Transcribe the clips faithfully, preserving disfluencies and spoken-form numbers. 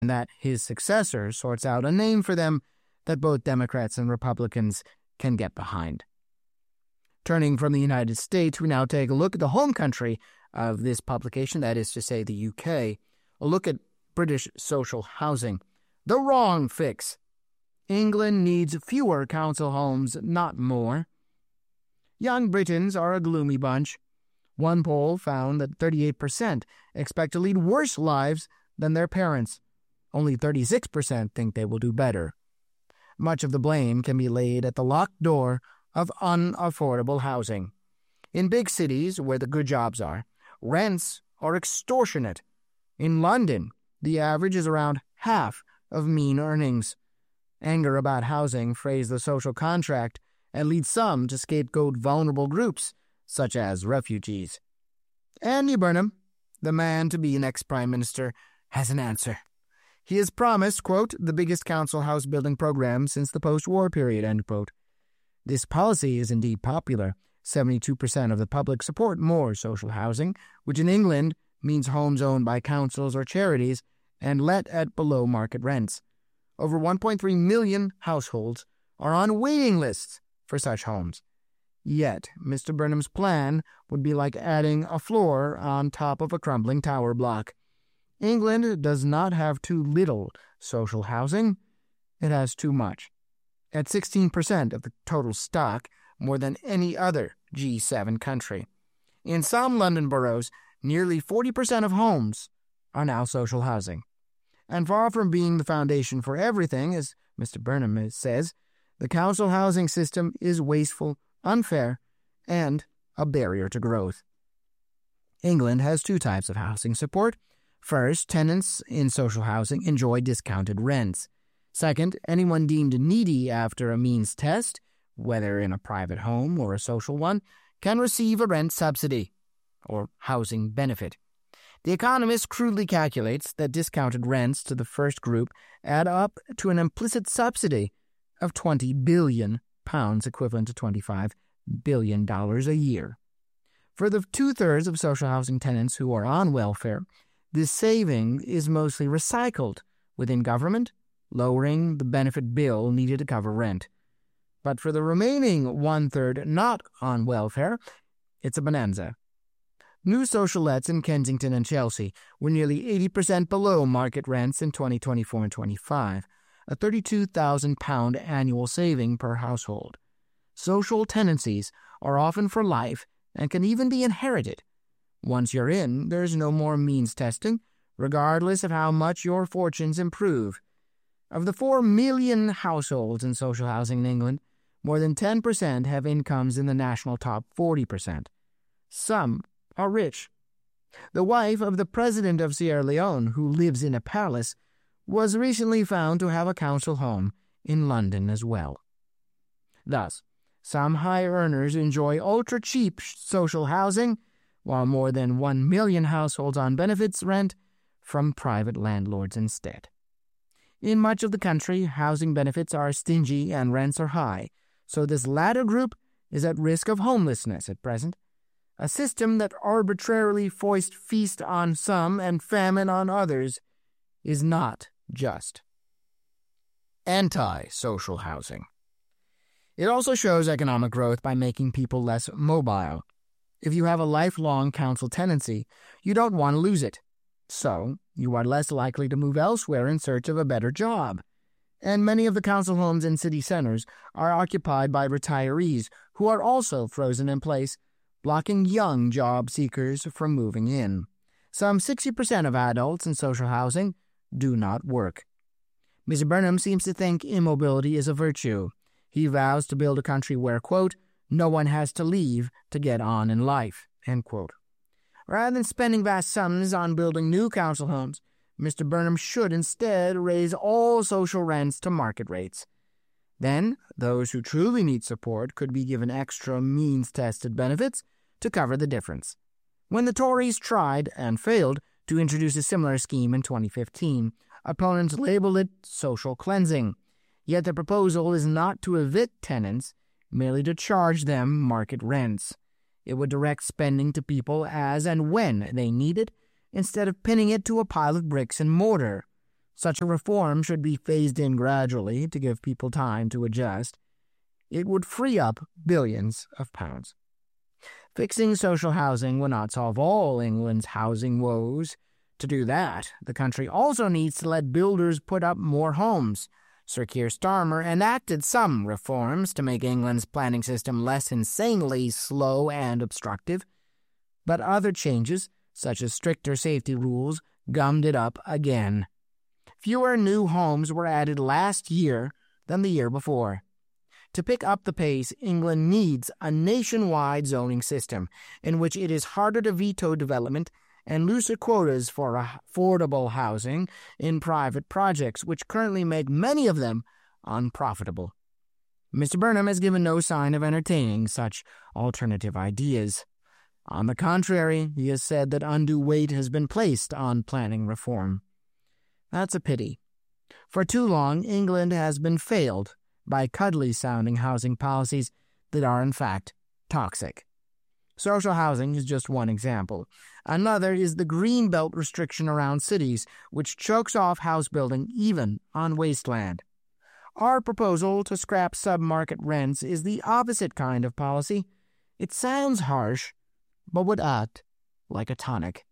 and that his successor sorts out a name for them that both Democrats and Republicans can get behind. Turning from the United States, we now take a look at the home country of this publication, that is to say the U K, a look at British social housing. The wrong fix. England needs fewer council homes, not more. Young Britons are a gloomy bunch. One poll found that thirty-eight percent expect to lead worse lives than their parents. Only thirty-six percent think they will do better. Much of the blame can be laid at the locked door of unaffordable housing. In big cities where the good jobs are, rents are extortionate. In London, the average is around half of mean earnings. Anger about housing frays the social contract and leads some to scapegoat vulnerable groups, such as refugees. Andy Burnham, the man to be next Prime Minister, has an answer. He has promised, quote, the biggest council house building program since the post-war period, end quote. This policy is indeed popular. seventy-two percent of the public support more social housing, which in England means homes owned by councils or charities and let at below-market rents. Over one point three million households are on waiting lists for such homes. Yet, Mister Burnham's plan would be like adding a floor on top of a crumbling tower block. England does not have too little social housing. It has too much. At sixteen percent of the total stock, more than any other G seven country. In some London boroughs, nearly forty percent of homes are now social housing. And far from being the foundation for everything, as Mister Burnham says, the council housing system is wasteful, unfair, and a barrier to growth. England has two types of housing support. First, tenants in social housing enjoy discounted rents. Second, anyone deemed needy after a means test, whether in a private home or a social one, can receive a rent subsidy, or housing benefit. The Economist crudely calculates that discounted rents to the first group add up to an implicit subsidy of twenty billion pounds, equivalent to twenty-five billion dollars a year. For the two-thirds of social housing tenants who are on welfare, this saving is mostly recycled within government, lowering the benefit bill needed to cover rent. But for the remaining one-third not on welfare, it's a bonanza. New social lets in Kensington and Chelsea were nearly eighty percent below market rents in twenty twenty-four and twenty-five, a thirty-two thousand pounds annual saving per household. Social tenancies are often for life and can even be inherited. Once you're in, there's no more means testing, regardless of how much your fortunes improve. Of the four million households in social housing in England, more than ten percent have incomes in the national top forty percent. Some are rich. The wife of the president of Sierra Leone, who lives in a palace, was recently found to have a council home in London as well. Thus, some high earners enjoy ultra-cheap social housing, while more than one million households on benefits rent from private landlords instead. In much of the country, housing benefits are stingy and rents are high, so this latter group is at risk of homelessness at present. A system that arbitrarily foists feast on some and famine on others is not just. Anti-social housing. It also shows economic growth by making people less mobile. If you have a lifelong council tenancy, you don't want to lose it. So, you are less likely to move elsewhere in search of a better job. And many of the council homes in city centers are occupied by retirees who are also frozen in place, blocking young job seekers from moving in. Some sixty percent of adults in social housing do not work. Mister Burnham seems to think immobility is a virtue. He vows to build a country where, quote, no one has to leave to get on in life, end quote. Rather than spending vast sums on building new council homes, Mister Burnham should instead raise all social rents to market rates. Then, those who truly need support could be given extra means-tested benefits to cover the difference. When the Tories tried, and failed, to introduce a similar scheme in twenty fifteen, opponents labeled it social cleansing. Yet the proposal is not to evict tenants, merely to charge them market rents. It would direct spending to people as and when they need it, instead of pinning it to a pile of bricks and mortar. Such a reform should be phased in gradually to give people time to adjust. It would free up billions of pounds. Fixing social housing will not solve all England's housing woes. To do that, the country also needs to let builders put up more homes. Sir Keir Starmer enacted some reforms to make England's planning system less insanely slow and obstructive, but other changes, such as stricter safety rules, gummed it up again. Fewer new homes were added last year than the year before. To pick up the pace, England needs a nationwide zoning system in which it is harder to veto development and looser quotas for affordable housing in private projects, which currently make many of them unprofitable. Mister Burnham has given no sign of entertaining such alternative ideas. On the contrary, he has said that undue weight has been placed on planning reform. That's a pity. For too long, England has been failed by cuddly-sounding housing policies that are, in fact, toxic. Social housing is just one example. Another is the green belt restriction around cities, which chokes off house building even on wasteland. Our proposal to scrap sub-market rents is the opposite kind of policy. It sounds harsh, but would act like a tonic.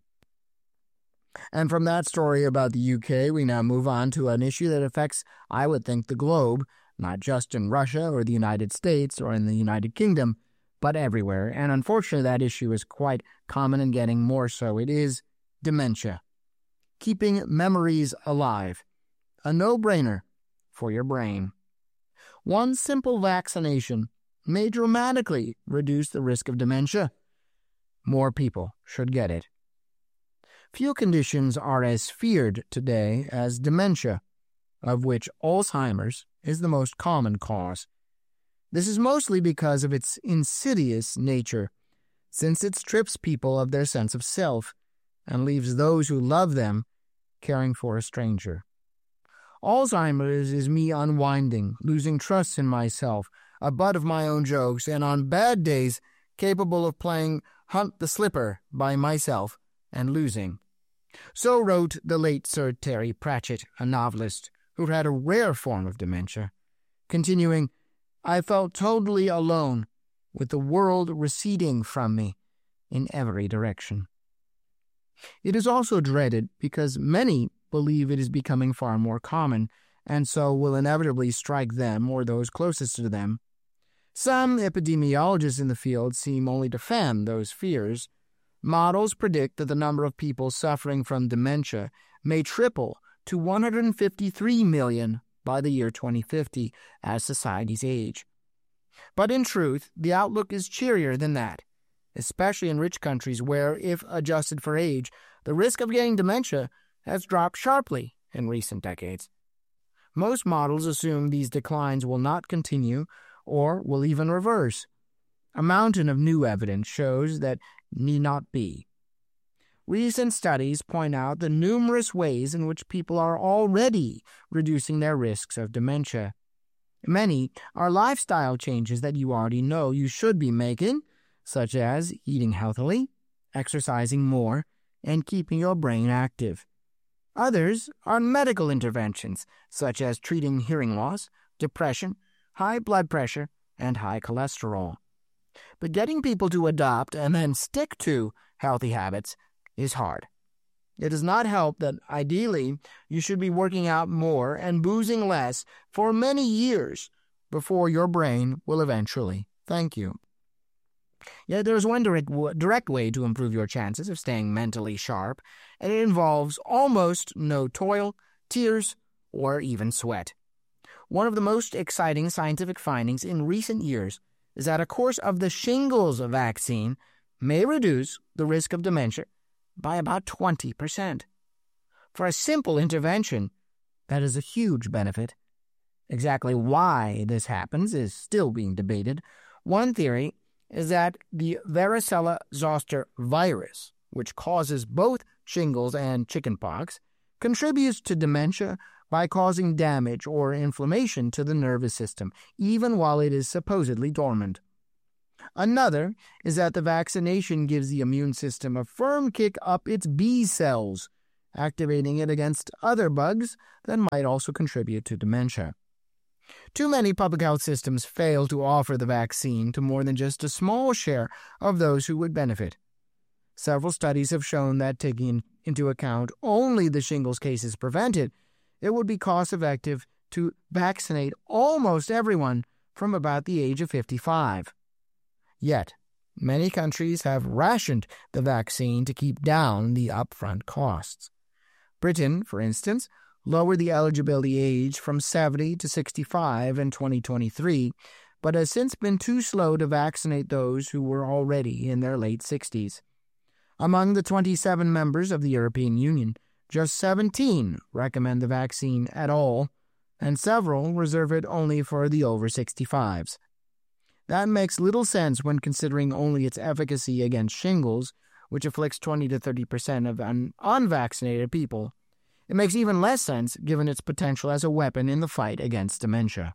And from that story about the U K, we now move on to an issue that affects, I would think, the globe, not just in Russia or the United States or in the United Kingdom, but everywhere. And unfortunately, that issue is quite common and getting more so. It is dementia. Keeping memories alive. A no-brainer for your brain. One simple vaccination may dramatically reduce the risk of dementia. More people should get it. Few conditions are as feared today as dementia, of which Alzheimer's is the most common cause. This is mostly because of its insidious nature, since it strips people of their sense of self and leaves those who love them caring for a stranger. Alzheimer's is me unwinding, losing trust in myself, a butt of my own jokes, and on bad days capable of playing Hunt the Slipper by myself and losing. So wrote the late Sir Terry Pratchett, a novelist who had a rare form of dementia. Continuing, I felt totally alone, with the world receding from me in every direction. It is also dreaded because many believe it is becoming far more common, and so will inevitably strike them or those closest to them. Some epidemiologists in the field seem only to fan those fears. Models predict that the number of people suffering from dementia may triple to one hundred fifty-three million by the year twenty fifty as societies age. But in truth, the outlook is cheerier than that, especially in rich countries where, if adjusted for age, the risk of getting dementia has dropped sharply in recent decades. Most models assume these declines will not continue or will even reverse. A mountain of new evidence shows that need not be. Recent studies point out the numerous ways in which people are already reducing their risks of dementia. Many are lifestyle changes that you already know you should be making, such as eating healthily, exercising more, and keeping your brain active. Others are medical interventions, such as treating hearing loss, depression, high blood pressure, and high cholesterol. But getting people to adopt and then stick to healthy habits is hard. It does not help that, ideally, you should be working out more and boozing less for many years before your brain will eventually thank you. Yet there is one direct, direct way to improve your chances of staying mentally sharp, and it involves almost no toil, tears, or even sweat. One of the most exciting scientific findings in recent years is that a course of the shingles vaccine may reduce the risk of dementia by about twenty percent. For a simple intervention, that is a huge benefit. Exactly why this happens is still being debated. One theory is that the varicella zoster virus, which causes both shingles and chickenpox, contributes to dementia by causing damage or inflammation to the nervous system, even while it is supposedly dormant. Another is that the vaccination gives the immune system a firm kick up its B cells, activating it against other bugs that might also contribute to dementia. Too many public health systems fail to offer the vaccine to more than just a small share of those who would benefit. Several studies have shown that taking into account only the shingles cases prevented, it would be cost-effective to vaccinate almost everyone from about the age of fifty-five. Yet, many countries have rationed the vaccine to keep down the upfront costs. Britain, for instance, lowered the eligibility age from seventy to sixty-five in twenty twenty-three, but has since been too slow to vaccinate those who were already in their late sixties. Among the twenty-seven members of the European Union, just seventeen recommend the vaccine at all, and several reserve it only for the over sixty-fives. That makes little sense when considering only its efficacy against shingles, which afflicts twenty to thirty percent of un- unvaccinated people. It makes even less sense given its potential as a weapon in the fight against dementia.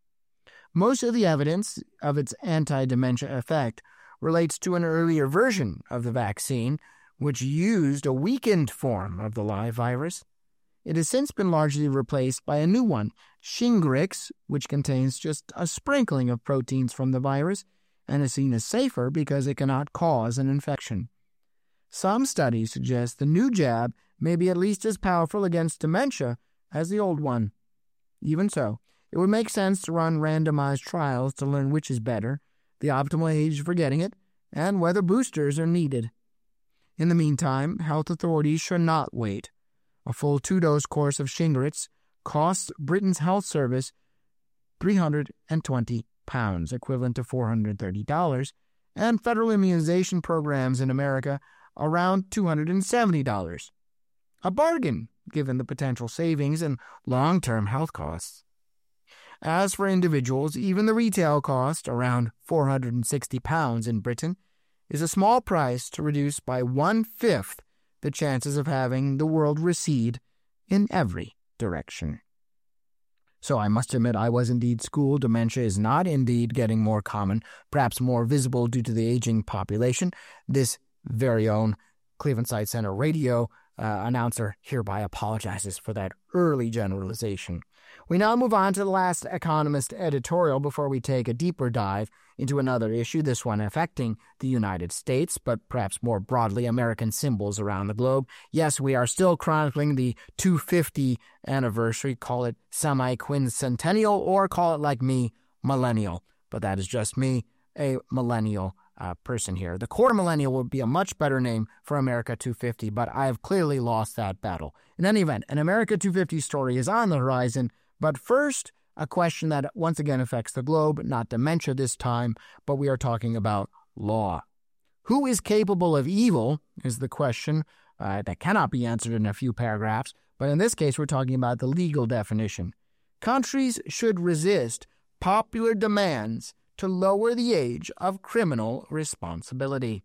Most of the evidence of its anti-dementia effect relates to an earlier version of the vaccine, which used a weakened form of the live virus. It has since been largely replaced by a new one, Shingrix, which contains just a sprinkling of proteins from the virus and is seen as safer because it cannot cause an infection. Some studies suggest the new jab may be at least as powerful against dementia as the old one. Even so, it would make sense to run randomized trials to learn which is better, the optimal age for getting it, and whether boosters are needed. In the meantime, health authorities should not wait. A full two-dose course of Shingrix costs Britain's health service three hundred twenty pounds, equivalent to four hundred thirty dollars, and federal immunization programs in America around two hundred seventy dollars. A bargain, given the potential savings and long-term health costs. As for individuals, even the retail cost, around four hundred sixty pounds in Britain, is a small price to reduce by one-fifth the chances of having the world recede in every direction. So I must admit I was indeed schooled. Dementia is not indeed getting more common, perhaps more visible due to the aging population. This very own Cleveland Site Center radio uh, announcer hereby apologizes for that early generalization. We now move on to the last Economist editorial before we take a deeper dive into another issue, this one affecting the United States, but perhaps more broadly American symbols around the globe. Yes, we are still chronicling the two hundred fiftieth anniversary, call it semi-quincentennial, or call it like me, millennial. But that is just me, a millennial uh, person here. The quarter millennial would be a much better name for America two fifty, but I have clearly lost that battle. In any event, an America two fifty story is on the horizon, but first, a question that once again affects the globe, not dementia this time, but we are talking about law. Who is capable of evil is the question uh, that cannot be answered in a few paragraphs, but in this case we're talking about the legal definition. Countries should resist popular demands to lower the age of criminal responsibility.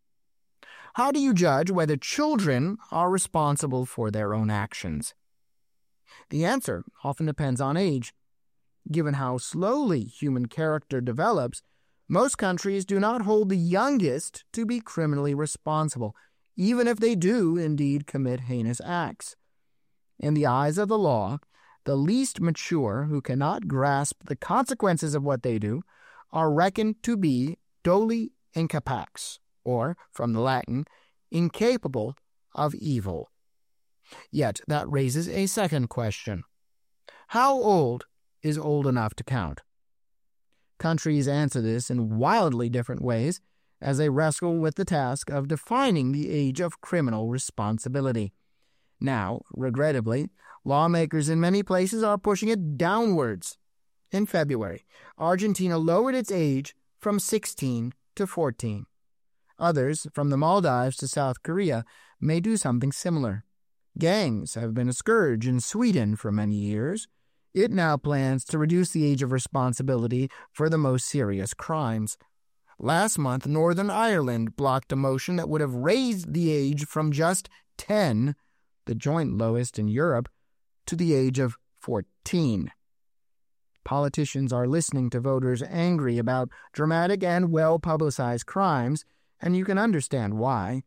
How do you judge whether children are responsible for their own actions? The answer often depends on age. Given how slowly human character develops, most countries do not hold the youngest to be criminally responsible, even if they do indeed commit heinous acts. In the eyes of the law, the least mature who cannot grasp the consequences of what they do are reckoned to be doli incapax, or, from the Latin, incapable of evil. Yet that raises a second question. How old is old enough to count? Countries answer this in wildly different ways as they wrestle with the task of defining the age of criminal responsibility. Now, regrettably, lawmakers in many places are pushing it downwards. In February, Argentina lowered its age from sixteen to fourteen. Others, from the Maldives to South Korea, may do something similar. Gangs have been a scourge in Sweden for many years. It now plans to reduce the age of responsibility for the most serious crimes. Last month, Northern Ireland blocked a motion that would have raised the age from just ten, the joint lowest in Europe, to the age of fourteen. Politicians are listening to voters angry about dramatic and well-publicized crimes, and you can understand why.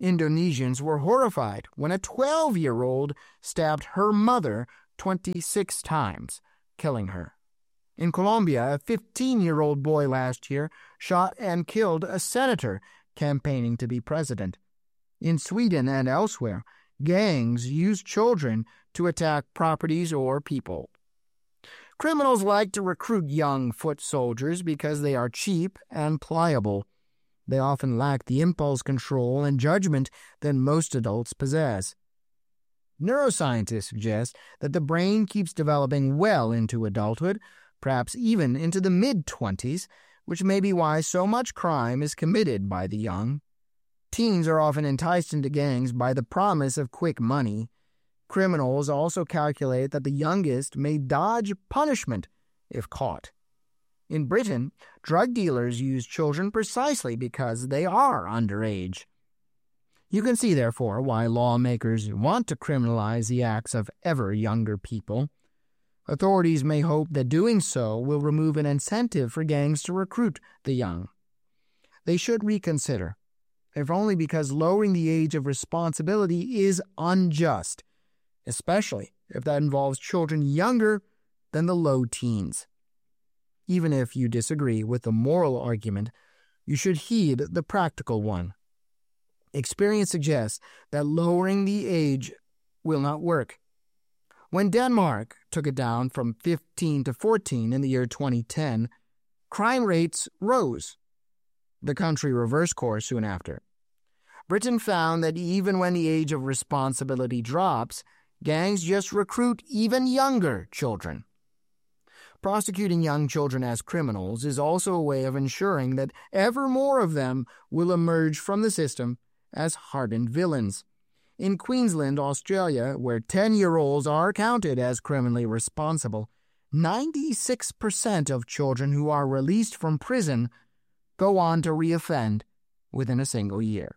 Indonesians were horrified when a twelve-year-old stabbed her mother twenty-six times, killing her. In Colombia, a fifteen-year-old boy last year shot and killed a senator campaigning to be president. In Sweden and elsewhere, gangs use children to attack properties or people. Criminals like to recruit young foot soldiers because they are cheap and pliable. They often lack the impulse control and judgment that most adults possess. Neuroscientists suggest that the brain keeps developing well into adulthood, perhaps even into the mid-twenties, which may be why so much crime is committed by the young. Teens are often enticed into gangs by the promise of quick money. Criminals also calculate that the youngest may dodge punishment if caught. In Britain, drug dealers use children precisely because they are underage. You can see, therefore, why lawmakers want to criminalize the acts of ever younger people. Authorities may hope that doing so will remove an incentive for gangs to recruit the young. They should reconsider, if only because lowering the age of responsibility is unjust, especially if that involves children younger than the low teens. Even if you disagree with the moral argument, you should heed the practical one. Experience suggests that lowering the age will not work. When Denmark took it down from fifteen to fourteen in the year twenty ten, crime rates rose. The country reversed course soon after. Britain found that even when the age of responsibility drops, gangs just recruit even younger children. Prosecuting young children as criminals is also a way of ensuring that ever more of them will emerge from the system as hardened villains. In Queensland, Australia, where ten-year-olds are counted as criminally responsible, ninety-six percent of children who are released from prison go on to reoffend within a single year.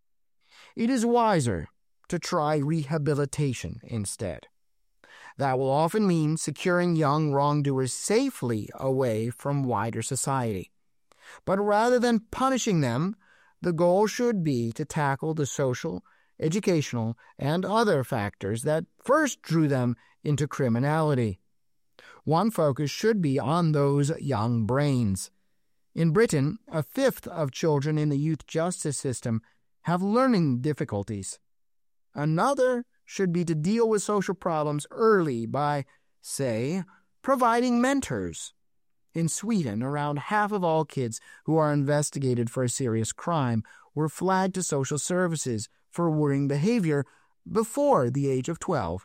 It is wiser to try rehabilitation instead. That will often mean securing young wrongdoers safely away from wider society. But rather than punishing them, the goal should be to tackle the social, educational, and other factors that first drew them into criminality. One focus should be on those young brains. In Britain, a fifth of children in the youth justice system have learning difficulties. Another should be to deal with social problems early by, say, providing mentors. In Sweden, around half of all kids who are investigated for a serious crime were flagged to social services for worrying behavior before the age of twelve.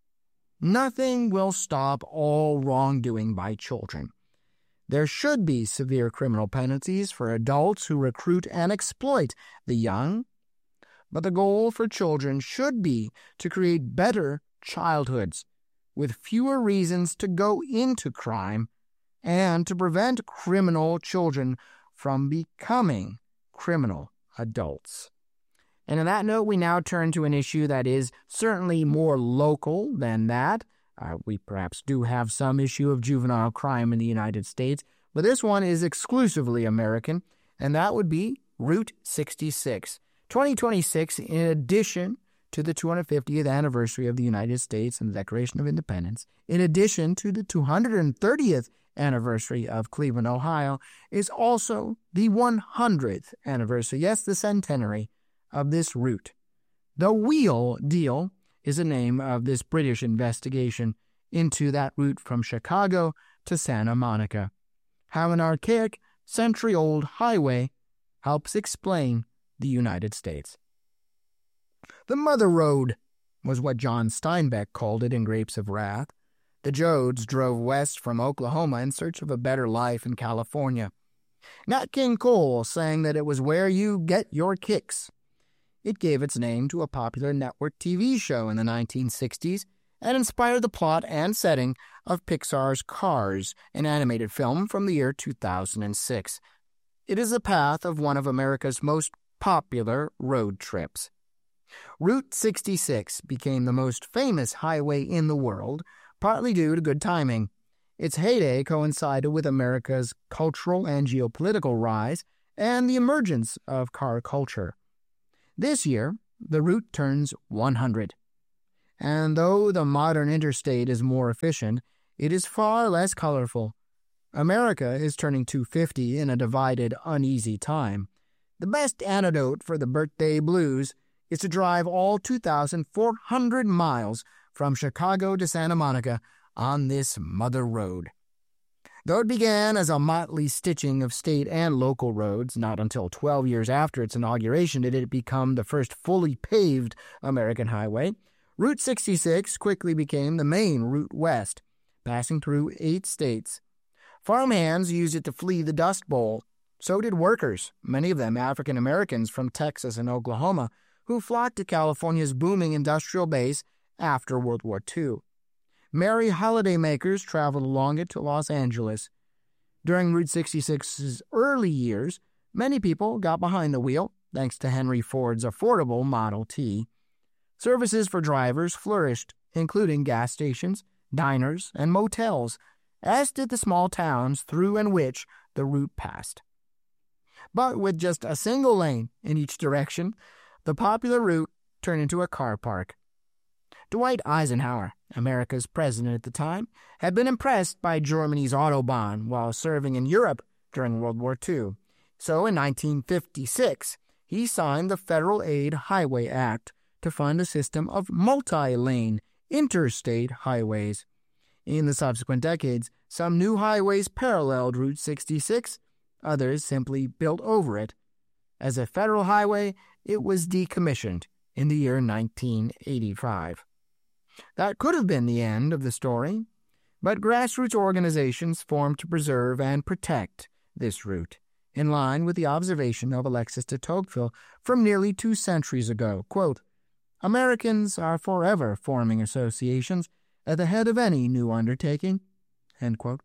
Nothing will stop all wrongdoing by children. There should be severe criminal penalties for adults who recruit and exploit the young, but the goal for children should be to create better childhoods with fewer reasons to go into crime and to prevent criminal children from becoming criminal adults. And on that note, we now turn to an issue that is certainly more local than that. Uh, we perhaps do have some issue of juvenile crime in the United States, but this one is exclusively American, and that would be Route sixty-six. twenty twenty-six, in addition to the two hundred fiftieth anniversary of the United States and the Declaration of Independence, in addition to the two hundred thirtieth anniversary of Cleveland, Ohio, is also the one hundredth anniversary, yes, the centenary, of this route. The Wheel Deal is the name of this British investigation into that route from Chicago to Santa Monica. How an archaic, century-old highway helps explain the United States. The Mother Road was what John Steinbeck called it in Grapes of Wrath. The Joads drove west from Oklahoma in search of a better life in California. Nat King Cole sang that it was where you get your kicks. It gave its name to a popular network T V show in the nineteen sixties and inspired the plot and setting of Pixar's Cars, an animated film from the year two thousand six. It is the path of one of America's most popular road trips. Route sixty-six became the most famous highway in the world, partly due to good timing. Its heyday coincided with America's cultural and geopolitical rise and the emergence of car culture. This year, the route turns one hundred. And though the modern interstate is more efficient, it is far less colorful. America is turning two hundred fifty in a divided, uneasy time. The best antidote for the birthday blues is to drive all two thousand four hundred miles from Chicago to Santa Monica on this mother road. Though it began as a motley stitching of state and local roads, not until twelve years after its inauguration did it become the first fully paved American highway. Route sixty-six quickly became the main route west, passing through eight states. Farmhands used it to flee the Dust Bowl. So did workers, many of them African Americans from Texas and Oklahoma, who flocked to California's booming industrial base after World War Two. Merry holidaymakers traveled along it to Los Angeles. During Route sixty-six's early years, many people got behind the wheel, thanks to Henry Ford's affordable Model T. Services for drivers flourished, including gas stations, diners, and motels, as did the small towns through and which the route passed. But with just a single lane in each direction, the popular route turned into a car park. Dwight Eisenhower, America's president at the time, had been impressed by Germany's Autobahn while serving in Europe during World War Two. So in nineteen fifty-six, he signed the Federal Aid Highway Act to fund a system of multi-lane interstate highways. In the subsequent decades, some new highways paralleled Route sixty-six, others simply built over it. As a federal highway, it was decommissioned in the year nineteen eighty-five. That could have been the end of the story, but grassroots organizations formed to preserve and protect this route, in line with the observation of Alexis de Tocqueville from nearly two centuries ago. Quote, "Americans are forever forming associations at the head of any new undertaking." End quote.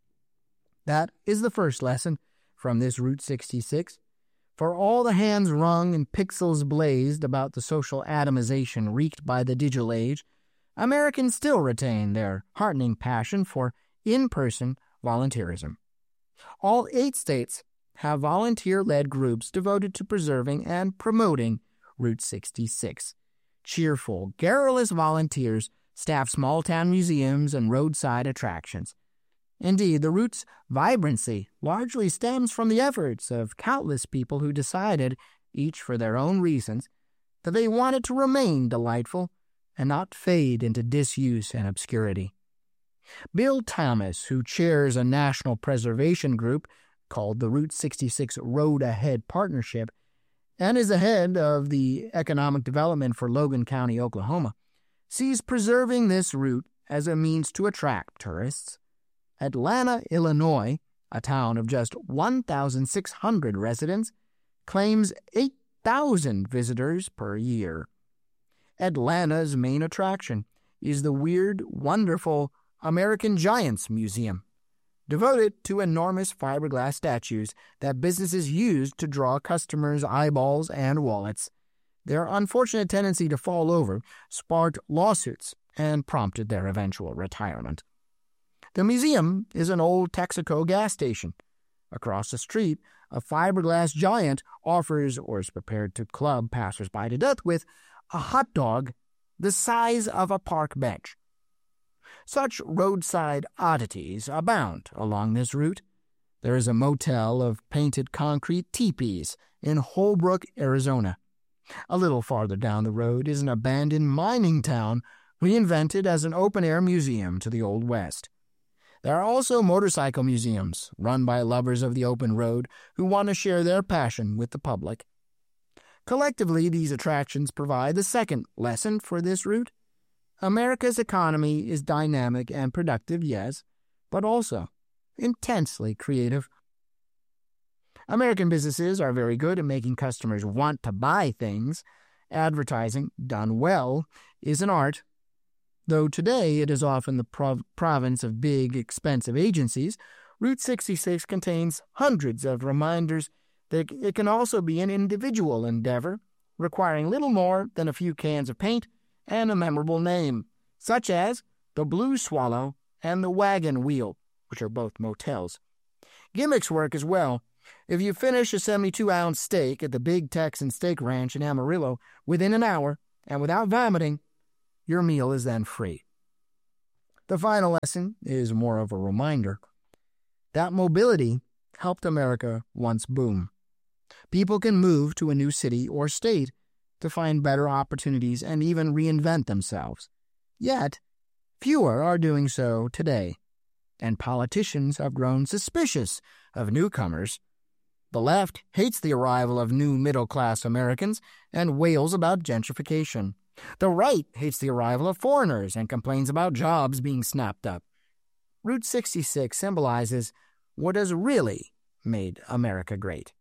That is the first lesson from this Route sixty-six. For all the hands wrung and pixels blazed about the social atomization wreaked by the digital age, Americans still retain their heartening passion for in-person volunteerism. All eight states have volunteer-led groups devoted to preserving and promoting Route sixty-six. Cheerful, garrulous volunteers staff small-town museums and roadside attractions. Indeed, the route's vibrancy largely stems from the efforts of countless people who decided, each for their own reasons, that they wanted to remain delightful and not fade into disuse and obscurity. Bill Thomas, who chairs a national preservation group called the Route sixty-six Road Ahead Partnership, and is the head of the economic development for Logan County, Oklahoma, sees preserving this route as a means to attract tourists. Atlanta, Illinois, a town of just one thousand six hundred residents, claims eight thousand visitors per year. Atlanta's main attraction is the weird, wonderful American Giants Museum, devoted to enormous fiberglass statues that businesses used to draw customers' eyeballs and wallets. Their unfortunate tendency to fall over sparked lawsuits and prompted their eventual retirement. The museum is an old Texaco gas station. Across the street, a fiberglass giant offers or is prepared to club passersby to death with a hot dog the size of a park bench. Such roadside oddities abound along this route. There is a motel of painted concrete teepees in Holbrook, Arizona. A little farther down the road is an abandoned mining town reinvented as an open-air museum to the Old West. There are also motorcycle museums run by lovers of the open road who want to share their passion with the public. Collectively, these attractions provide the second lesson for this route. America's economy is dynamic and productive, yes, but also intensely creative. American businesses are very good at making customers want to buy things. Advertising, done well, is an art. Though today it is often the prov- province of big, expensive agencies, Route sixty-six contains hundreds of reminders that it can also be an individual endeavor, requiring little more than a few cans of paint and a memorable name, such as the Blue Swallow and the Wagon Wheel, which are both motels. Gimmicks work as well. If you finish a seventy-two ounce steak at the Big Texan Steak Ranch in Amarillo within an hour and without vomiting, your meal is then free. The final lesson is more of a reminder that mobility helped America once boom. People can move to a new city or state to find better opportunities and even reinvent themselves. Yet, fewer are doing so today, and politicians have grown suspicious of newcomers. The left hates the arrival of new middle-class Americans and wails about gentrification. The right hates the arrival of foreigners and complains about jobs being snapped up. Route sixty-six symbolizes what has really made America great.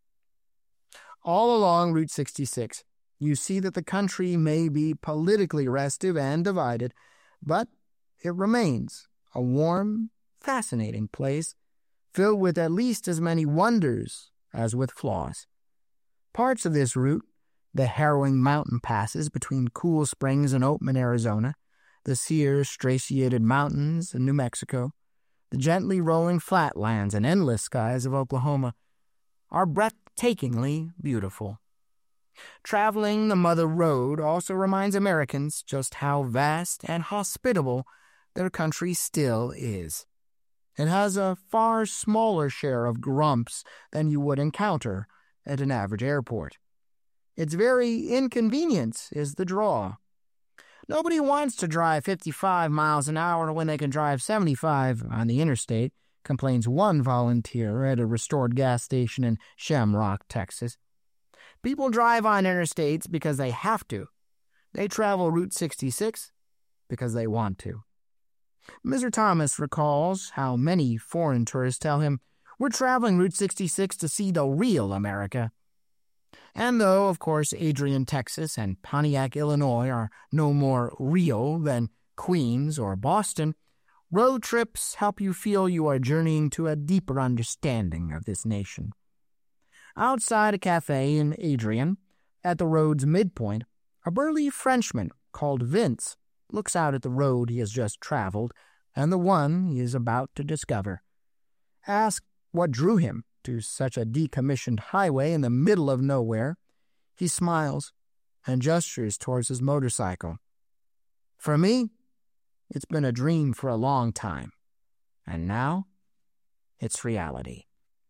All along Route sixty-six, you see that the country may be politically restive and divided, but it remains a warm, fascinating place filled with at least as many wonders as with flaws. Parts of this route, the harrowing mountain passes between Cool Springs and Oatman, Arizona, the sere, straciated mountains in New Mexico, the gently rolling flatlands and endless skies of Oklahoma, are breathtakingly beautiful. Traveling the Mother Road also reminds Americans just how vast and hospitable their country still is. It has a far smaller share of grumps than you would encounter at an average airport. Its very inconvenience is the draw. Nobody wants to drive fifty-five miles an hour when they can drive seventy-five on the interstate, complains one volunteer at a restored gas station in Shamrock, Texas. People drive on interstates because they have to. They travel Route sixty-six because they want to. Mister Thomas recalls how many foreign tourists tell him, "We're traveling Route sixty-six to see the real America." And though, of course, Adrian, Texas and Pontiac, Illinois are no more real than Queens or Boston, road trips help you feel you are journeying to a deeper understanding of this nation. Outside a cafe in Adrian, at the road's midpoint, a burly Frenchman called Vince looks out at the road he has just traveled and the one he is about to discover. Asked what drew him to such a decommissioned highway in the middle of nowhere, he smiles and gestures towards his motorcycle. "For me, it's been a dream for a long time, and now it's reality."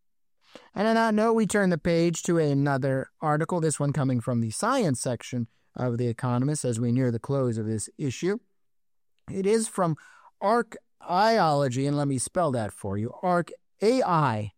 And on that note, we turn the page to another article, this one coming from the science section of The Economist as we near the close of this issue. It is from Archaeology, and let me spell that for you. Archaeology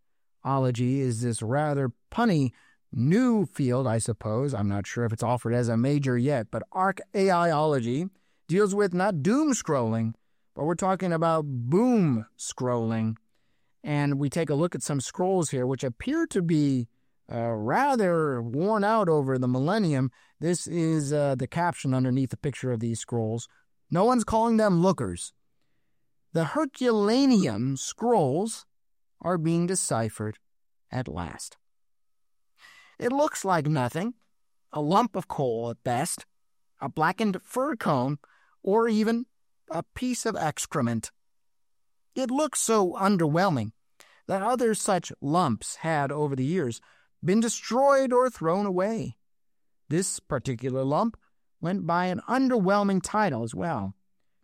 is this rather punny new field, I suppose. I'm not sure if it's offered as a major yet, but archaeology deals with not doom scrolling, but we're talking about boom scrolling. And we take a look at some scrolls here, which appear to be uh, rather worn out over the millennium. This is uh, the caption underneath the picture of these scrolls. No one's calling them lookers. The Herculaneum scrolls are being deciphered at last. It looks like nothing, a lump of coal at best, a blackened fir cone, or even a piece of excrement. It looks so underwhelming that other such lumps had, over the years, been destroyed or thrown away. This particular lump went by an underwhelming title as well.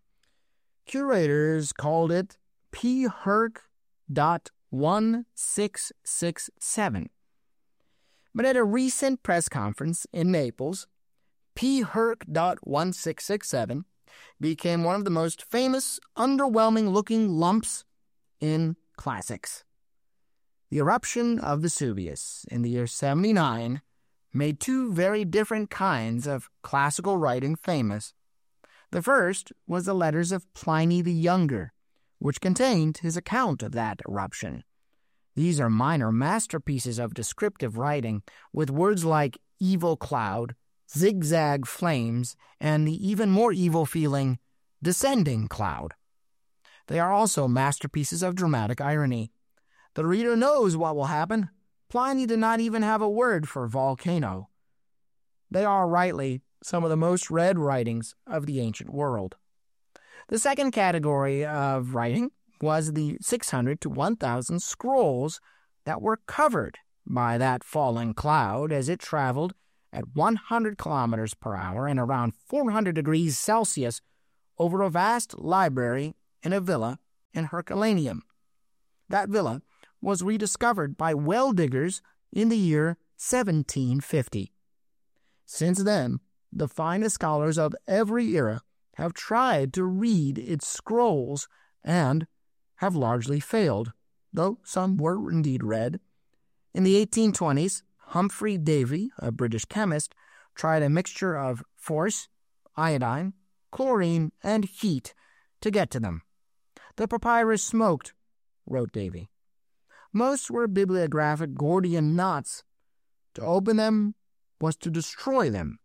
Curators called it P Herc dot one six six seven. But at a recent press conference in Naples, P Herc dot one six six seven became one of the most famous, underwhelming-looking lumps in classics. The eruption of Vesuvius in the year seventy-nine made two very different kinds of classical writing famous. The first was the letters of Pliny the Younger, which contained his account of that eruption. These are minor masterpieces of descriptive writing, with words like evil cloud, zigzag flames, and the even more evil feeling descending cloud. They are also masterpieces of dramatic irony. The reader knows what will happen. Pliny did not even have a word for volcano. They are rightly some of the most read writings of the ancient world. The second category of writing was the six hundred to one thousand scrolls that were covered by that falling cloud as it traveled at one hundred kilometers per hour and around four hundred degrees Celsius over a vast library in a villa in Herculaneum. That villa was rediscovered by well diggers in the year seventeen fifty. Since then, the finest scholars of every era have tried to read its scrolls and have largely failed, though some were indeed read. In the eighteen twenties, Humphrey Davy, a British chemist, tried a mixture of force, iodine, chlorine, and heat to get to them. The papyrus smoked, wrote Davy. Most were bibliographic Gordian knots. To open them was to destroy them.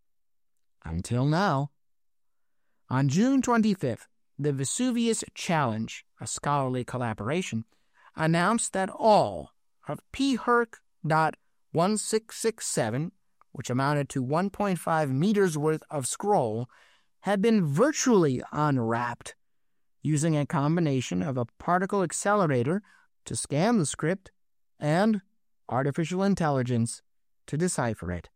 Until now. On June twenty-fifth, the Vesuvius Challenge, a scholarly collaboration, announced that all of P Herc one six six seven, which amounted to one point five meters worth of scroll, had been virtually unwrapped using a combination of a particle accelerator to scan the script and artificial intelligence to decipher it.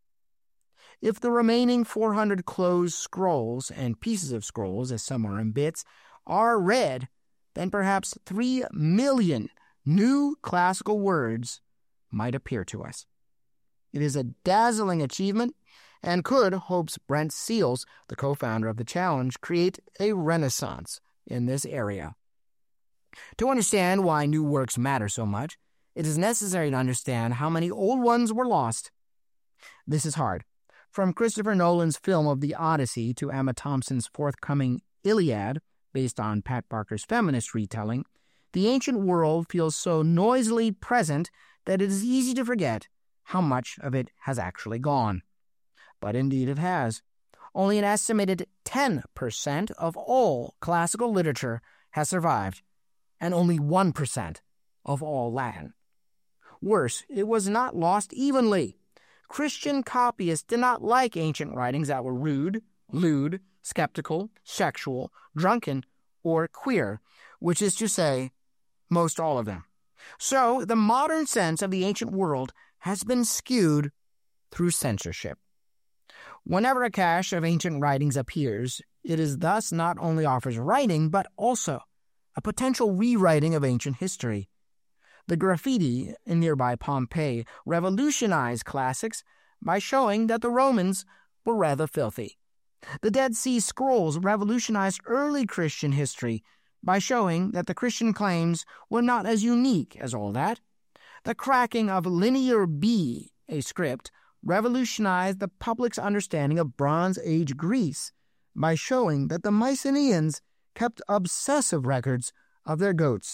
If the remaining four hundred closed scrolls and pieces of scrolls, as some are in bits, are read, then perhaps three million new classical words might appear to us. It is a dazzling achievement and could, hopes Brent Seals, the co-founder of the challenge, create a renaissance in this area. To understand why new works matter so much, it is necessary to understand how many old ones were lost. This is hard. From Christopher Nolan's film of the Odyssey to Emma Thompson's forthcoming Iliad, based on Pat Barker's feminist retelling, the ancient world feels so noisily present that it is easy to forget how much of it has actually gone. But indeed it has. Only an estimated ten percent of all classical literature has survived, and only one percent of all Latin. Worse, it was not lost evenly. Christian copyists did not like ancient writings that were rude, lewd, skeptical, sexual, drunken, or queer, which is to say, most all of them. So, the modern sense of the ancient world has been skewed through censorship. Whenever a cache of ancient writings appears, it is thus not only offers writing, but also a potential rewriting of ancient history. The graffiti in nearby Pompeii revolutionized classics by showing that the Romans were rather filthy. The Dead Sea Scrolls revolutionized early Christian history by showing that the Christian claims were not as unique as all that. The cracking of Linear B, a script, revolutionized the public's understanding of Bronze Age Greece by showing that the Mycenaeans kept obsessive records of their goats.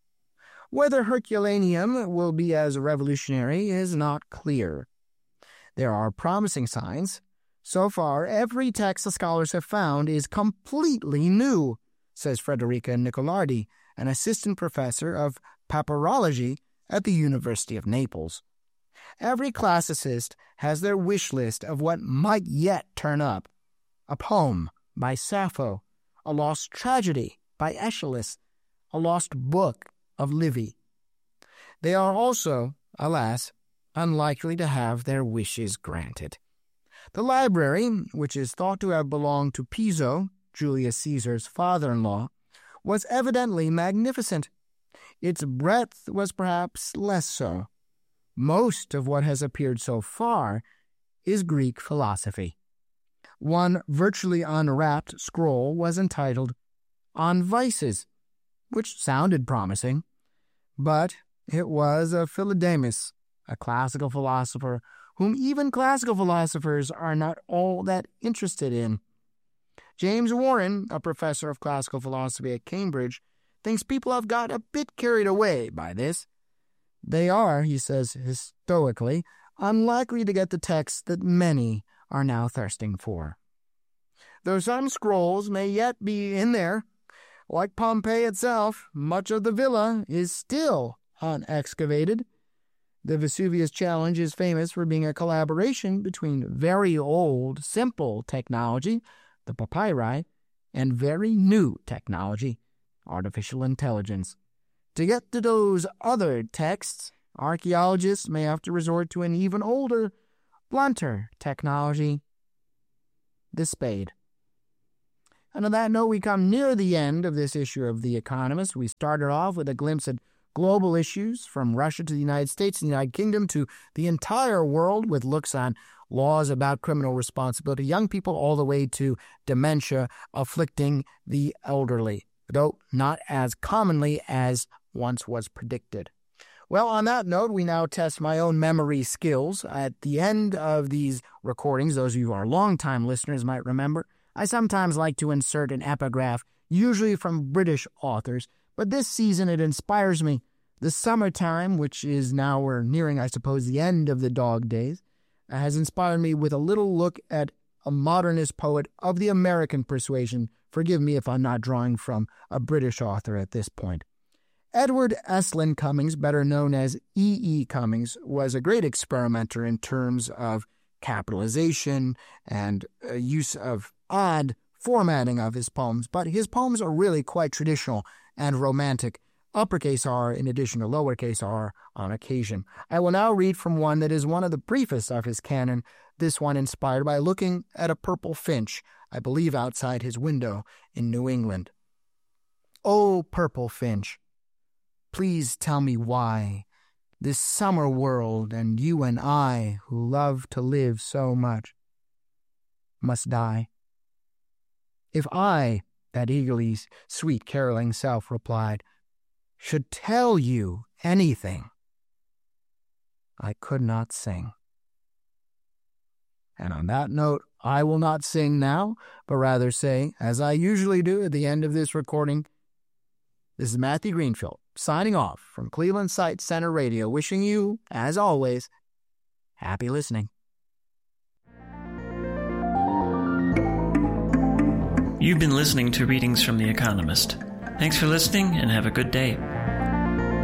Whether Herculaneum will be as revolutionary is not clear. There are promising signs. So far, every text the scholars have found is completely new, says Frederica Nicolardi, an assistant professor of papyrology at the University of Naples. Every classicist has their wish list of what might yet turn up. A poem by Sappho, a lost tragedy by Aeschylus, a lost book of Livy. They are also, alas, unlikely to have their wishes granted. The library, which is thought to have belonged to Piso, Julius Caesar's father-in-law, was evidently magnificent. Its breadth was perhaps less so. Most of what has appeared so far is Greek philosophy. One virtually unwrapped scroll was entitled On Vices, which sounded promising, but it was of Philodemus, a classical philosopher whom even classical philosophers are not all that interested in. James Warren, a professor of classical philosophy at Cambridge, thinks people have got a bit carried away by this. They are, he says stoically, unlikely to get the text that many are now thirsting for. Though some scrolls may yet be in there, like Pompeii itself, much of the villa is still unexcavated. The Vesuvius Challenge is famous for being a collaboration between very old, simple technology, the papyri, and very new technology, artificial intelligence. To get to those other texts, archaeologists may have to resort to an even older, blunter technology, the spade. And on that note, we come near the end of this issue of The Economist. We started off with a glimpse at global issues, from Russia to the United States and the United Kingdom to the entire world, with looks on laws about criminal responsibility, young people, all the way to dementia afflicting the elderly, though not as commonly as once was predicted. Well, on that note, we now test my own memory skills. At the end of these recordings, those of you who are longtime listeners might remember, I sometimes like to insert an epigraph, usually from British authors, but this season it inspires me. The summertime, which is now we're nearing, I suppose, the end of the dog days, has inspired me with a little look at a modernist poet of the American persuasion. Forgive me if I'm not drawing from a British author at this point. Edward Estlin Cummings, better known as E E. Cummings, was a great experimenter in terms of capitalization and uh, use of odd formatting of his poems, but his poems are really quite traditional and romantic, uppercase R in addition to lowercase r on occasion. I will now read from one that is one of the briefest of his canon, this one inspired by looking at a purple finch, I believe outside his window in New England. Oh, purple finch, please tell me why this summer world and you and I, who love to live so much, must die. If I, that eagerly sweet caroling self replied, should tell you anything, I could not sing. And on that note, I will not sing now, but rather say, as I usually do at the end of this recording, this is Matthew Greenfield, signing off from Cleveland Sight Center Radio, wishing you, as always, happy listening. You've been listening to readings from The Economist. Thanks for listening and have a good day.